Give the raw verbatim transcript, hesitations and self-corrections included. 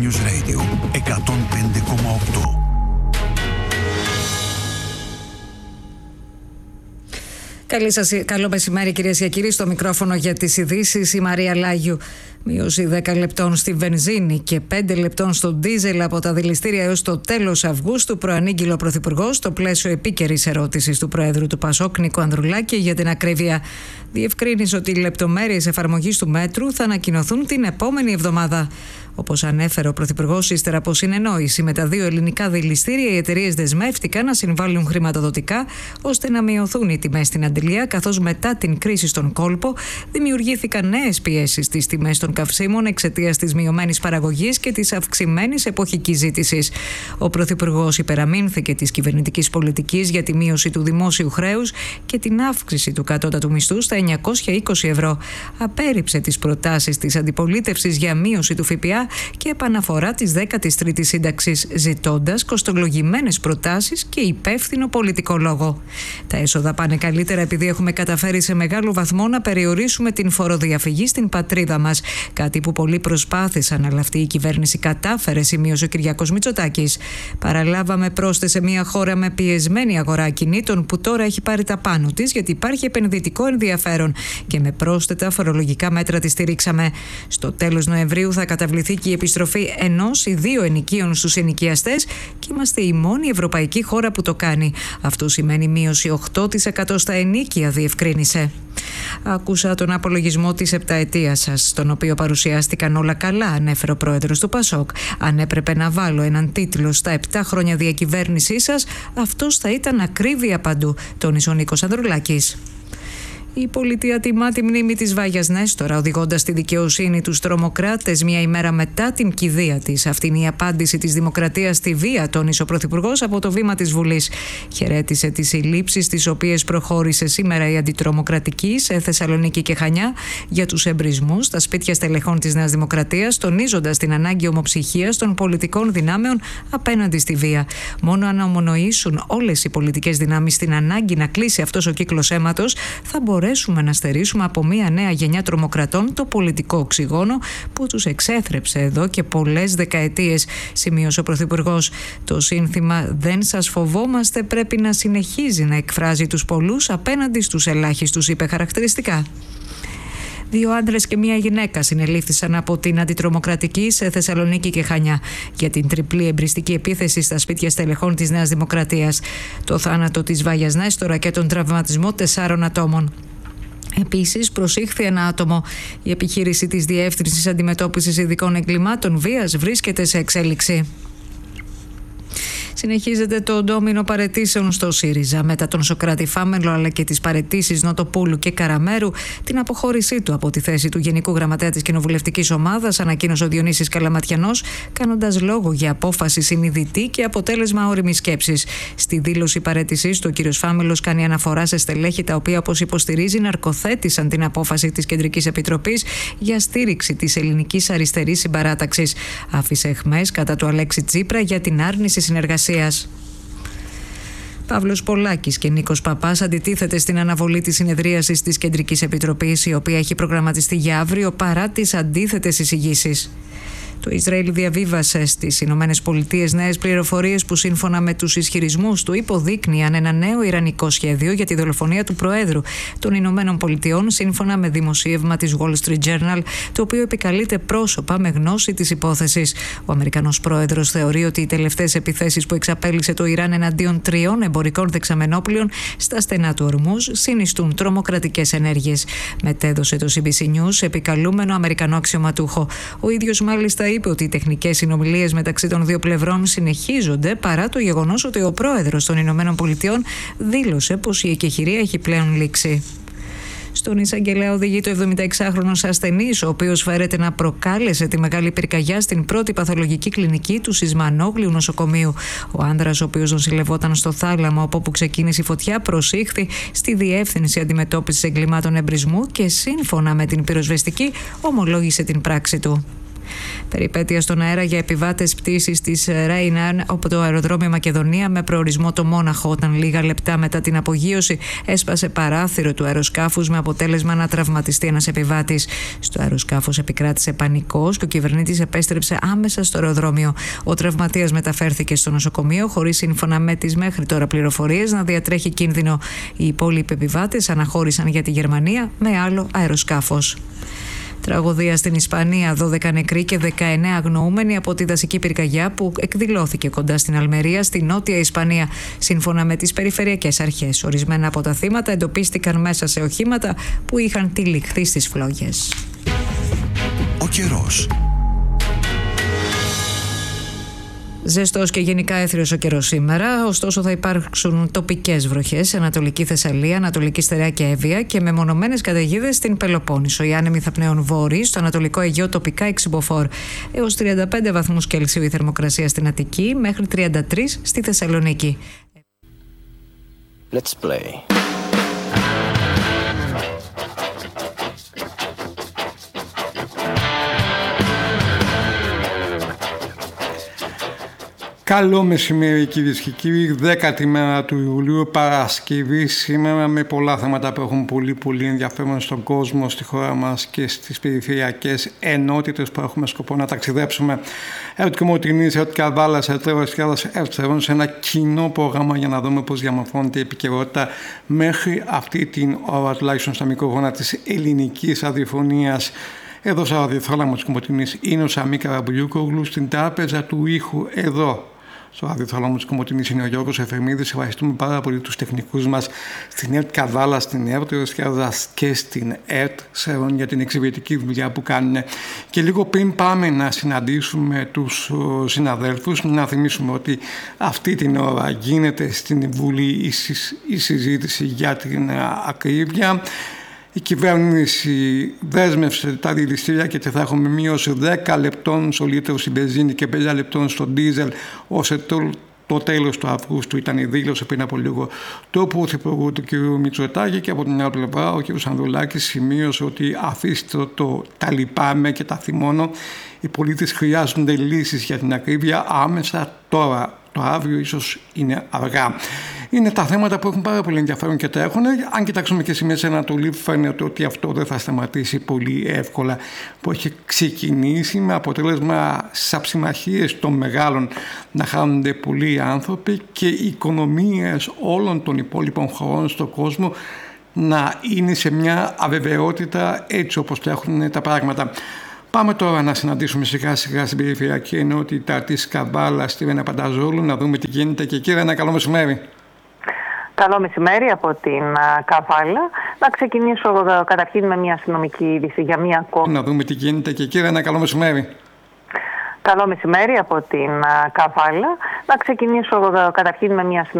News Radio εκατόν πέντε κόμμα οκτώ. Καλή σας, καλό μεσημέρι κυρίες και κύριοι. Στο μικρόφωνο για τις ειδήσεις η Μαρία Λάγιου. Μείωση δέκα λεπτών στη βενζίνη και πέντε λεπτών στο ντίζελ από τα δηληστήρια έως το τέλος Αυγούστου, προανήγγειλε ο Πρωθυπουργός στο πλαίσιο επίκαιρης ερώτησης του Προέδρου του Πασόκ, Νίκο Ανδρουλάκη, για την ακρίβεια. Διευκρίνησε ότι οι λεπτομέρειες εφαρμογής του μέτρου θα ανακοινωθούν την επόμενη εβδομάδα. Όπως ανέφερε ο Πρωθυπουργός, ύστερα από συνεννόηση με τα δύο ελληνικά δηληστήρια, οι εταιρείες δεσμεύτηκαν να συμβάλλουν χρηματοδοτικά ώστε να μειωθούν οι τιμές στην αντιλία, καθώς μετά την κρίση στον κόλπο δημιουργήθηκαν νέες πιέσεις στις τιμές των καυσίμων εξαιτίας της μειωμένης παραγωγής και της αυξημένης εποχικής ζήτησης. Ο Πρωθυπουργός υπεραμείνθηκε της κυβερνητικής πολιτικής για τη μείωση του δημόσιου χρέους και την αύξηση του κατώτατου μισθού στα εννιακόσια είκοσι ευρώ. Απέρριψε τις προτάσεις της αντιπολίτευσης για μείωση του ΦΠΑ και επαναφορά της δέκατης τρίτης σύνταξης, ζητώντας κοστολογημένες προτάσεις και υπεύθυνο πολιτικό λόγο. Τα έσοδα πάνε καλύτερα επειδή έχουμε καταφέρει σε μεγάλο βαθμό να περιορίσουμε την φοροδιαφυγή στην πατρίδα μας. Κάτι που πολλοί προσπάθησαν, αλλά αυτή η κυβέρνηση κατάφερε, σημείωσε ο Κυριάκος Μητσοτάκης. Παραλάβαμε, πρόσθεσε, μια χώρα με πιεσμένη αγορά ακινήτων που τώρα έχει πάρει τα πάνω της, γιατί υπάρχει επενδυτικό ενδιαφέρον και με πρόσθετα φορολογικά μέτρα τη στηρίξαμε. Στο τέλος Νοεμβρίου θα καταβληθεί και η επιστροφή ενός ή δύο ενοικίων στους ενοικιαστές και είμαστε η μόνη ευρωπαϊκή χώρα που το κάνει. Αυτό σημαίνει μείωση οκτώ τοις εκατό στα ενίκια, διευκρίνησε. Άκουσα τον απολογισμό της επταετίας σας, στον οποίο παρουσιάστηκαν όλα καλά, ανέφερε ο πρόεδρος του Πασόκ. Αν έπρεπε να βάλω έναν τίτλο στα επτά χρόνια διακυβέρνησής σας, αυτός θα ήταν ακρίβεια παντού, τόνισε ο Νίκος Ανδρουλάκης. Η πολιτεία τιμά τη μνήμη της Βάγιας Νέστορα, οδηγώντας στη δικαιοσύνη τους τρομοκράτες μια ημέρα μετά την κηδεία της. Αυτή είναι η απάντηση της Δημοκρατίας στη βία, τόνισε ο Πρωθυπουργός από το βήμα της Βουλής. Χαιρέτησε τις συλλήψεις τις οποίες προχώρησε σήμερα η Αντιτρομοκρατική σε Θεσσαλονίκη και Χανιά για τους εμπρισμούς στα σπίτια στελεχών της Νέας Δημοκρατίας, τονίζοντας την ανάγκη ομοψυχίας των πολιτικών δυνάμεων απέναντι στη βία. Μόνο αν ομονοήσουν όλες οι πολιτικές δυνάμεις την ανάγκη να κλείσει αυτός ο κύκλος αίματος, θα μπορέσουμε να στερήσουμε από μια νέα γενιά τρομοκρατών το πολιτικό οξυγόνο που τους εξέθρεψε εδώ και πολλές δεκαετίες, σημείωσε ο Πρωθυπουργός. Το σύνθημα «Δεν σας φοβόμαστε» πρέπει να συνεχίζει να εκφράζει τους πολλούς απέναντι στους ελάχιστους, είπε χαρακτηριστικά. Δύο άντρες και μία γυναίκα συνελήφθησαν από την Αντιτρομοκρατική σε Θεσσαλονίκη και Χανιά για την τριπλή εμπριστική επίθεση στα σπίτια στελεχών της Νέας Δημοκρατίας, το θάνατο της Βάγιας Νέστορα και τον τραυματισμό τεσσάρων ατόμων. Επίσης, προσήχθη ένα άτομο. Η επιχείρηση της Διεύθυνσης Αντιμετώπισης Ειδικών Εγκλημάτων Βίας βρίσκεται σε εξέλιξη. Συνεχίζεται το ντόμινο παραιτήσεων στο ΣΥΡΙΖΑ μετά τον Σωκράτη Φάμελο αλλά και τις παραιτήσεις Νοτοπούλου και Καραμέρου. Την αποχώρησή του από τη θέση του Γενικού Γραμματέα της Κοινοβουλευτικής Ομάδας ανακοίνωσε ο Διονύσης Καλαματιανός, κάνοντας λόγο για απόφαση συνειδητή και αποτέλεσμα όριμης σκέψης. Στη δήλωση παραιτησής του, ο κ. Φάμελος κάνει αναφορά σε στελέχη τα οποία, όπως υποστηρίζει, ναρκοθέτησαν την απόφαση της Κεντρικής Επιτροπής για στήριξη της ελληνικής αριστερής συμπαράταξης. Άφησε αιχμές κατά του Αλέξη Τσίπρα για την άρνηση συνεργασίας. Παύλος Πολάκης και Νίκος Παπάς αντιτίθεται στην αναβολή της συνεδρίασης της Κεντρικής Επιτροπής, η οποία έχει προγραμματιστεί για αύριο παρά τις αντίθετες εισηγήσεις. Το Ισραήλ διαβίβασε στις Ηνωμένες Πολιτείες νέες πληροφορίες που, σύμφωνα με τους ισχυρισμούς του, υποδείκνυαν ένα νέο ιρανικό σχέδιο για τη δολοφονία του Προέδρου των Ηνωμένων Πολιτειών, σύμφωνα με δημοσίευμα της Wall Street Journal, το οποίο επικαλείται πρόσωπα με γνώση της υπόθεσης. Ο Αμερικανός Πρόεδρος θεωρεί ότι οι τελευταίες επιθέσεις που εξαπέλυσε το Ιράν εναντίον τριών εμπορικών δεξαμενόπλων στα στενά του Ορμούζ συνιστούν τρομοκρατικές ενέργειες. Μετέδωσε το σι μπι σι News επικαλούμενο Αμερικανό αξιωματούχο. Ο ίδιος μάλιστα είπε ότι οι τεχνικές συνομιλίες μεταξύ των δύο πλευρών συνεχίζονται παρά το γεγονός ότι ο πρόεδρος των Ηνωμένων Πολιτειών δήλωσε πως η εκεχηρία έχει πλέον λήξει. Στον εισαγγελέα οδηγεί το εβδομηνταεξάχρονος ασθενής, ο οποίος φέρεται να προκάλεσε τη μεγάλη πυρκαγιά στην πρώτη παθολογική κλινική του Σισμανόγλιου νοσοκομείου. Ο άνδρας, ο οποίος νοσηλευόταν στο Θάλαμο, από όπου ξεκίνησε η φωτιά, προσήχθη στη Διεύθυνση Αντιμετώπισης Εγκλημάτων Εμπρισμού και, σύμφωνα με την πυροσβεστική, ομολόγησε την πράξη του. Περιπέτεια στον αέρα για επιβάτες πτήσης της Ryanair από το αεροδρόμιο Μακεδονία με προορισμό το Μόναχο, όταν λίγα λεπτά μετά την απογείωση έσπασε παράθυρο του αεροσκάφους με αποτέλεσμα να τραυματιστεί ένας επιβάτης. Στο αεροσκάφος επικράτησε πανικός και ο κυβερνήτης επέστρεψε άμεσα στο αεροδρόμιο. Ο τραυματίας μεταφέρθηκε στο νοσοκομείο χωρίς, σύμφωνα με τις μέχρι τώρα πληροφορίες, να διατρέχει κίνδυνο. Οι υπόλοιποι επιβάτες αναχώρησαν για τη Γερμανία με άλλο αεροσκάφος. Τραγωδία στην Ισπανία, δώδεκα νεκροί και δεκαεννέα αγνοούμενοι από τη δασική πυρκαγιά που εκδηλώθηκε κοντά στην Αλμερία, στη νότια Ισπανία, σύμφωνα με τις περιφερειακές αρχές. Ορισμένα από τα θύματα εντοπίστηκαν μέσα σε οχήματα που είχαν τυλιχθεί στις φλόγες. Ο καιρός. Ζεστός και γενικά έθριος ο καιρός σήμερα, ωστόσο θα υπάρξουν τοπικές βροχές σε Ανατολική Θεσσαλία, Ανατολική Στερεά και Εύβοια και μεμονωμένες καταιγίδες στην Πελοπόννησο. Οι άνεμοι θα πνέουν βόρειοι, στο Ανατολικό Αιγαίο τοπικά εξυμποφόρ. Έως τριάντα πέντε βαθμούς Κελσίου η θερμοκρασία στην Αττική, μέχρι τριάντα τρία στη Θεσσαλονίκη. Let's play. Καλό μεσημέρι κυρίες και κύριοι, δέκατη μέρα του Ιουλίου, Παρασκευή, σήμερα με πολλά θέματα που έχουν πολύ πολύ ενδιαφέρον στον κόσμο, στη χώρα μας και στις περιφερειακές ενότητες που έχουμε σκοπό να ταξιδέψουμε. Ερωτική Μοτρινής, ερωτικά Βάλας, ερωτικά σε ένα κοινό πρόγραμμα για να δούμε πώς διαμορφώνεται η επικαιρότητα μέχρι αυτή την ώρα, τουλάχιστον στα μικρόφωνα της ελληνικής ραδιοφωνίας. Εδώ στο ραδιοθάλαμο της Κομωτινής είναι ο Σαμί Καραμπουλιούκογλου, στην τράπεζα του ήχου εδώ. Στο ραδιοθάλαμο της Κομωτινής είναι ο Γιώργος Εφερμίδης. Ευχαριστούμε πάρα πολύ τους τεχνικούς μας στην ΕΡΤ Καβάλα, στην ΕΡΤ Ρωσιάδας και στην ΕΡΤ Σερών για την εξυπηρετική δουλειά που κάνουν. Και λίγο πριν πάμε να συναντήσουμε τους συναδέλφους, να θυμίσουμε ότι αυτή την ώρα γίνεται στην Βουλή η συζήτηση για την ακρίβεια. Η κυβέρνηση δέσμευσε τα δηληστήρια και θα έχουμε μείωση δέκα λεπτών στο λίτρο στην μπενζίνη και πέντε λεπτών στο ντίζελ ως το, το τέλος του Αυγούστου. Ήταν η δήλωση πριν από λίγο του Πρωθυπουργού του κ. Μητσοτάκη, και από την άλλη πλευρά ο κ. Ανδρουλάκης σημείωσε ότι αφήστε το, το τα λυπάμαι και τα θυμώνω. Οι πολίτες χρειάζονται λύσεις για την ακρίβεια άμεσα τώρα. Το αύριο ίσως είναι αργά. Είναι τα θέματα που έχουν πάρα πολύ ενδιαφέρον και τα έχουν. Αν κοιτάξουμε και στη Μέση Ανατολή, φαίνεται ότι αυτό δεν θα σταματήσει πολύ εύκολα, που έχει ξεκινήσει με αποτέλεσμα στις αψημαχίες των μεγάλων να χάνονται πολλοί άνθρωποι και οι οικονομίες όλων των υπόλοιπων χωρών στον κόσμο να είναι σε μια αβεβαιότητα έτσι όπως το έχουν τα πράγματα. Πάμε τώρα να συναντήσουμε σιγά σιγά στην περιφερειακή ενότητα της Καβάλας στη Ρένα Πανταζόλου, να δούμε τι γίνεται. Και κύριε, ένα καλό μεσημέρι. Καλό μεσημέρι από την Καβάλα. Να ξεκινήσω καταρχήν με μια αστυνομική είδηση για μια ακόμη. Να δούμε τι γίνεται. Και κύριε, ένα καλό μεσημέρι. Καλό μεσημέρι από την Καβάλα. Να ξεκινήσω καταρχήν με μια